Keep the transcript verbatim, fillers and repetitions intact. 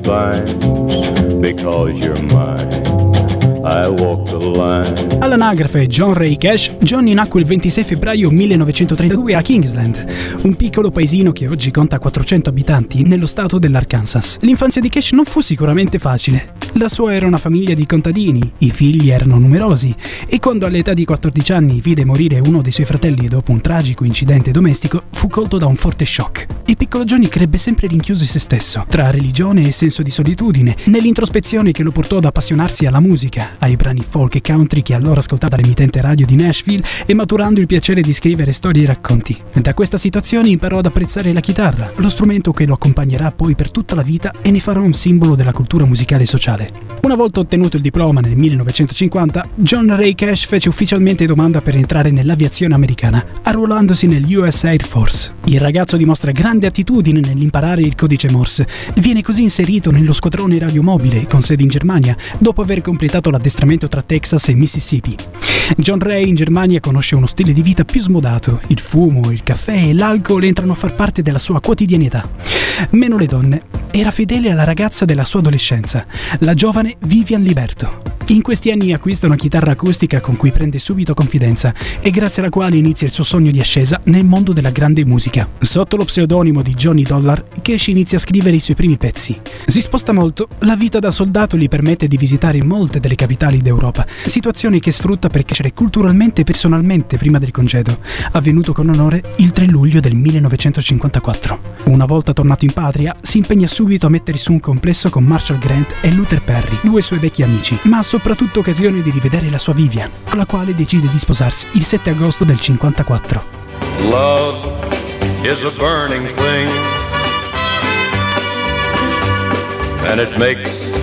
vines because you're mine. I walk the line. All'anagrafe John Ray Cash, Johnny nacque il ventisei febbraio millenovecentotrentadue a Kingsland, un piccolo paesino che oggi conta quattrocento abitanti nello stato dell'Arkansas. L'infanzia di Cash non fu sicuramente facile. La sua era una famiglia di contadini, i figli erano numerosi e quando all'età di quattordici anni vide morire uno dei suoi fratelli dopo un tragico incidente domestico, fu colto da un forte shock. Il piccolo Johnny crebbe sempre rinchiuso in se stesso, tra religione e senso di solitudine, nell'introspezione che lo portò ad appassionarsi alla musica, ai brani folk e country che allora ascoltava l'emittente radio di Nashville e maturando il piacere di scrivere storie e racconti. Da questa situazione imparò ad apprezzare la chitarra, lo strumento che lo accompagnerà poi per tutta la vita e ne farà un simbolo della cultura musicale e sociale. Una volta ottenuto il diploma nel millenovecentocinquanta, John Ray Cash fece ufficialmente domanda per entrare nell'aviazione americana, arruolandosi nell'U S Air Force. Il ragazzo dimostra grande attitudine nell'imparare il codice Morse. Viene così inserito nello squadrone radiomobile con sede in Germania, dopo aver completato l'addestramento tra Texas e Mississippi. John Ray in Germania conosce uno stile di vita più smodato. Il fumo, il caffè e l'alcol entrano a far parte della sua quotidianità. Meno le donne. Era fedele alla ragazza della sua adolescenza, la giovane Vivian Liberto. In questi anni acquista una chitarra acustica con cui prende subito confidenza e grazie alla quale inizia il suo sogno di ascesa nel mondo della grande musica. Sotto lo pseudonimo di Johnny Dollar, Cash inizia a scrivere i suoi primi pezzi. Si sposta molto, la vita da soldato gli permette di visitare molte delle capitali d'Europa, situazione che sfrutta per crescere culturalmente e personalmente prima del congedo, avvenuto con onore il tre luglio del millenovecentocinquantaquattro. Una volta tornato in patria, si impegna subito a mettere su un complesso con Marshall Grant e Luther Perry, due suoi vecchi amici, ma soprattutto occasione di rivedere la sua Vivian, con la quale decide di sposarsi il sette agosto del cinquantaquattro. Love is a burning thing, and it makes